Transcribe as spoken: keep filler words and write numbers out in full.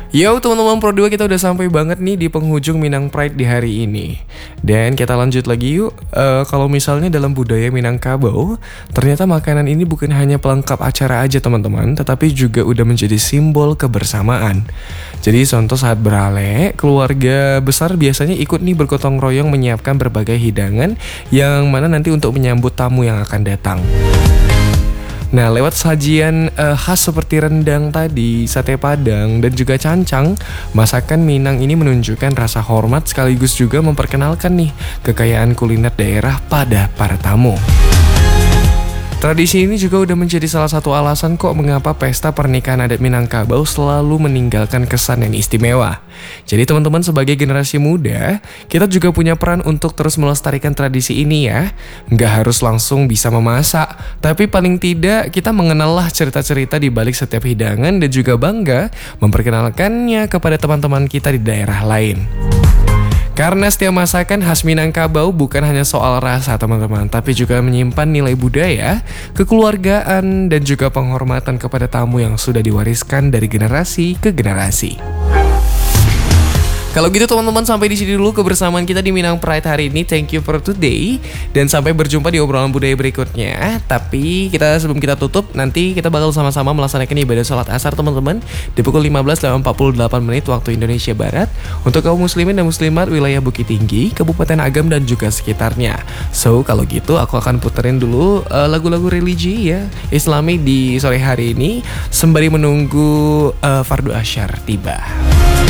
Yo teman-teman Pro dua, kita udah sampai banget nih di penghujung Minang Pride di hari ini. Dan kita lanjut lagi yuk. uh, Kalau misalnya dalam budaya Minangkabau, ternyata makanan ini bukan hanya pelengkap acara aja teman-teman, tetapi juga udah menjadi simbol kebersamaan. Jadi contoh saat berale, keluarga besar biasanya ikut nih bergotong royong menyiapkan berbagai hidangan yang mana nanti untuk menyambut tamu yang akan datang. Nah, lewat sajian uh, khas seperti rendang tadi, sate padang, dan juga cancang, masakan Minang ini menunjukkan rasa hormat sekaligus juga memperkenalkan nih kekayaan kuliner daerah pada para tamu. Tradisi ini juga udah menjadi salah satu alasan kok mengapa pesta pernikahan adat Minangkabau selalu meninggalkan kesan yang istimewa. Jadi teman-teman sebagai generasi muda, kita juga punya peran untuk terus melestarikan tradisi ini ya. Nggak harus langsung bisa memasak, tapi paling tidak kita mengenallah cerita-cerita di balik setiap hidangan dan juga bangga memperkenalkannya kepada teman-teman kita di daerah lain. Karena setiap masakan khas Minangkabau bukan hanya soal rasa teman-teman, tapi juga menyimpan nilai budaya, kekeluargaan, dan juga penghormatan kepada tamu yang sudah diwariskan dari generasi ke generasi. Kalau gitu teman-teman, sampai di sini dulu kebersamaan kita di Minang Pride hari ini. Thank you for today, dan sampai berjumpa di obrolan budaya berikutnya. Tapi kita sebelum kita tutup, nanti kita bakal sama-sama melaksanakan ibadah sholat asar teman-teman di pukul lima belas lewat empat puluh delapan menit waktu Indonesia Barat untuk kaum muslimin dan muslimat wilayah Bukit Tinggi, Kabupaten Agam, dan juga sekitarnya. So kalau gitu aku akan puterin dulu uh, lagu-lagu religi ya Islami di sore hari ini sembari menunggu uh, Fardu Asyar tiba.